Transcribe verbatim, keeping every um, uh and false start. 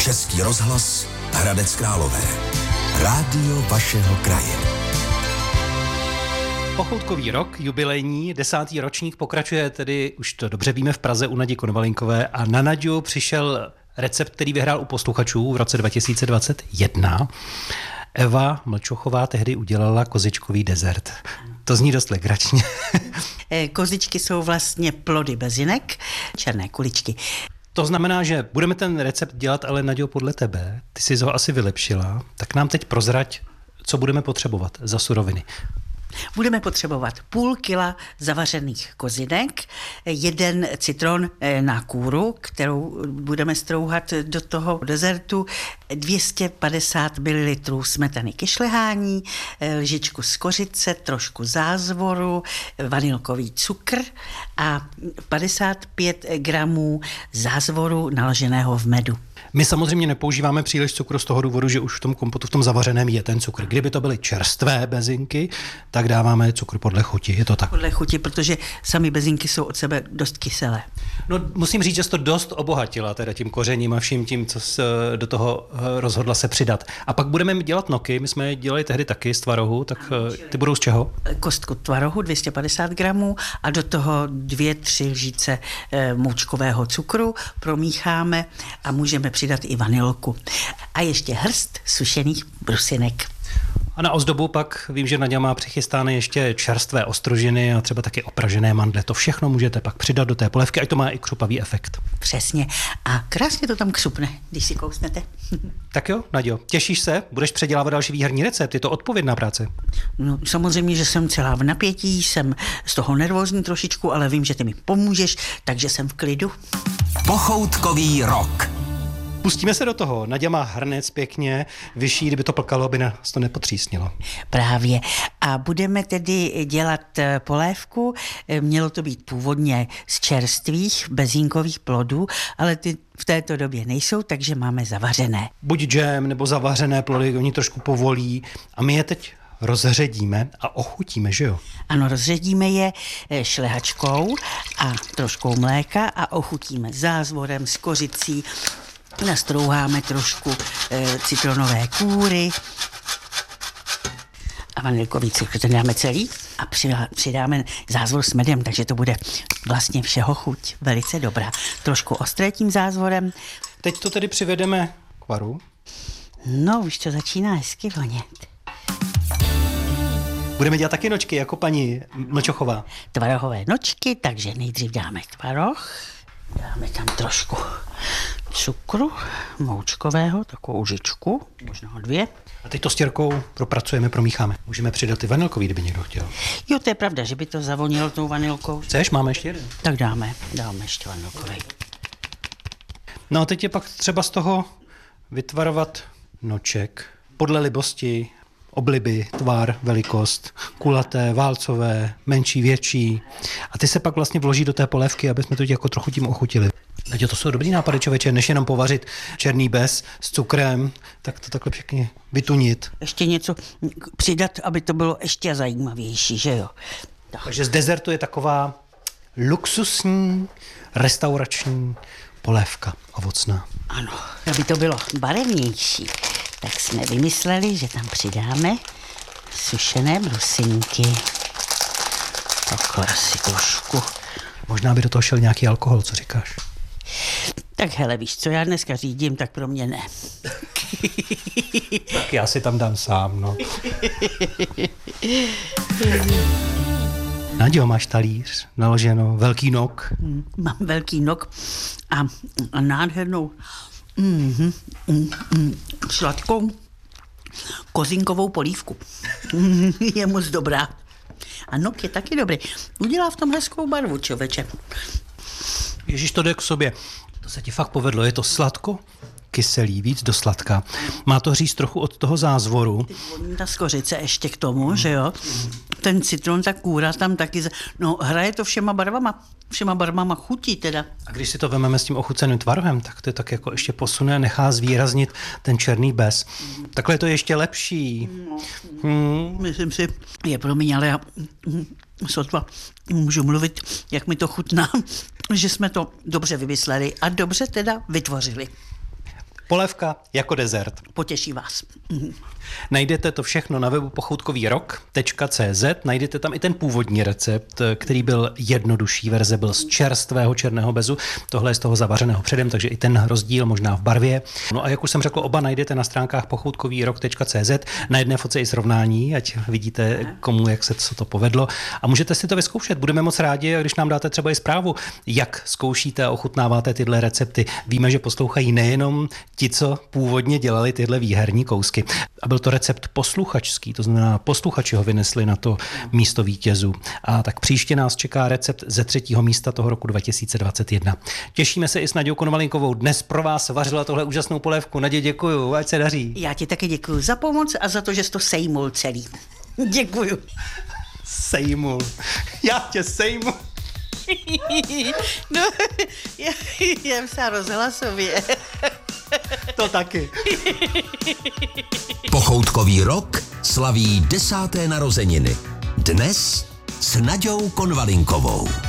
Český rozhlas Hradec Králové. Rádio vašeho kraje. Pochoutkový rok, jubilejní, desátý ročník pokračuje tedy, už to dobře víme, v Praze u Nadi Konvalinkové a na Naďu přišel recept, který vyhrál u posluchačů v roce dva tisíce dvacet jedna. Eva Mlčochová tehdy udělala kozičkový dezert. To zní dost legračně. Kozičky jsou vlastně plody bezinek, černé kuličky. To znamená, že budeme ten recept dělat, ale Naďo, podle tebe, ty jsi ho asi vylepšila, tak nám teď prozrať, co budeme potřebovat za suroviny. Budeme potřebovat půl kila zavařených kozinek, jeden citron na kůru, kterou budeme strouhat do toho dezertu, dvě stě padesát mililitrů smetany ke šlehání, lžičku z kořice, trošku zázvoru, vanilkový cukr a padesát pět gramů zázvoru naloženého v medu. My samozřejmě nepoužíváme příliš cukru z toho důvodu, že už v tom kompotu, v tom zavařeném je ten cukr. Kdyby to byly čerstvé bezinky, tak dáváme cukr podle chuti, je to tak? Podle chuti, protože sami bezinky jsou od sebe dost kyselé. No, musím říct, že jsi to dost obohatila teda tím kořením a vším tím, co se do toho rozhodla se přidat. A pak budeme dělat noky, my jsme je dělali tehdy taky z tvarohu, tak ty budou z čeho? Kostku tvarohu dvě stě padesát gramů a do toho dvě, tři lžíce moučkového cukru promícháme a můžeme přidat i vanilku. A ještě hrst sušených brusinek. A na ozdobu pak vím, že Naďa má přichystány ještě čerstvé ostrožiny a třeba taky opražené mandle. To všechno můžete pak přidat do té polévky, ať to má i křupavý efekt. Přesně. A krásně to tam křupne, když si kousnete. Tak jo, Naďo, těšíš se? Budeš předělávat další výherní recept? Je to odpovědná práce? No, samozřejmě, že jsem celá v napětí, jsem z toho nervózní trošičku, ale vím, že ty mi pomůžeš, takže jsem v klidu. Pochoutkový rok. Pustíme se do toho. Naďa má hrnec pěkně vyšší, kdyby to plkalo, aby nás to nepotřísnilo. Právě. A budeme tedy dělat polévku. Mělo to být původně z čerstvých bezínkových plodů, ale ty v této době nejsou, takže máme zavařené. Buď džem nebo zavařené plody, oni trošku povolí a my je teď rozředíme a ochutíme, že jo? Ano, rozředíme je šlehačkou a troškou mléka a ochutíme zázvorem, s kořicí. Nastrouháme trošku e, citronové kůry a vanilkový cukr, ten dáme celý a přidáme zázvor s medem, takže to bude vlastně všeho chuť, velice dobrá. Trošku ostré tím zázvorem. Teď to tedy přivedeme k varu. No, už to začíná hezky vonět. Budeme dělat taky nočky, jako paní Mlčochová. Tvarohové nočky, takže nejdřív dáme tvaroh. Dáme tam trošku cukru moučkového, takovou lžičku, možná dvě. A teď to s těrkou propracujeme, promícháme. Můžeme přidat i vanilkový, kdyby někdo chtěl. Jo, to je pravda, že by to zavonilo tou vanilkou. Chceš? Máme ještě jeden. Tak dáme, dáme ještě vanilkový. No a teď je pak třeba z toho vytvarovat noček podle libosti, obliby, tvar, velikost, kulaté, válcové, menší, větší. A ty se pak vlastně vloží do té polévky, aby jsme to jako trochu tím ochutili. Takže to jsou dobrý nápady, člověče, než jenom povařit černý bez s cukrem, tak to takhle pěkně vytunit. Ještě něco přidat, aby to bylo ještě zajímavější, že jo? Tak. Takže z dezertu je taková luxusní, restaurační polévka ovocná. Ano, aby to bylo barevnější, tak jsme vymysleli, že tam přidáme sušené brusinky. Takhle asi trošku. Možná by do toho šel nějaký alkohol, co říkáš? Tak hele, víš co, já dneska řídím, tak pro mě ne. Tak já si tam dám sám, no. Naďo, máš talíř, naloženo, velký nok. Mám velký nok a, a nádhernou mm, mm, mm, sladkou kozinkovou polívku. Je moc dobrá. A nok je taky dobrý. Udělá v tom hezkou barvu, člověče. Ježíš, to jde k sobě. To se ti fakt povedlo. Je to sladko, kyselý, víc do sladka. Má to říct trochu od toho zázvoru. Ta skořice ještě k tomu, že jo. Ten citron, ta kůra tam taky, no hraje to všema barvama, všema barvama chutí teda. A když si to vememe s tím ochuceným tvarohem, tak to tak jako ještě posune a nechá zvýraznit ten černý bez. Mm. Takhle je to ještě lepší. No, mm. Myslím si, je promiň, ale já sotva můžu mluvit, jak mi to chutná, že jsme to dobře vymysleli a dobře teda vytvořili. Polévka jako dezert. Potěší vás. Najdete to všechno na webu pochoutkový rok tečka cé zet, najdete tam i ten původní recept, který byl jednodušší verze, byl z čerstvého černého bezu, tohle je z toho zavařeného předem, takže i ten rozdíl možná v barvě. No a jak už jsem řekl, oba najdete na stránkách pochoutkový rok tečka cé zet, na jedné fotce i srovnání, ať vidíte, komu jak se to povedlo a můžete si to vyzkoušet. Budeme moc rádi, když nám dáte třeba i zprávu, jak zkoušíte a ochutnáváte tyhle recepty. Víme, že poslouchají nejenom ti, co původně dělali tyhle výherní kousky. A byl to recept posluchačský, to znamená posluchači ho vynesli na to místo vítězů. A tak příště nás čeká recept ze třetího místa toho roku dva tisíce dvacet jedna. Těšíme se i s Naďou Konvalinkovou. Dnes pro vás vařila tohle úžasnou polévku. Nadě, děkuju, ať se daří. Já ti taky děkuju za pomoc a za to, že jsi to sejmul celý. Děkuju. Sejmul. Já tě sejmu. No, já, já psala rozhlasově. To taky. Pochoutkový rok slaví desáté narozeniny. Dnes s Naďou Konvalinkovou.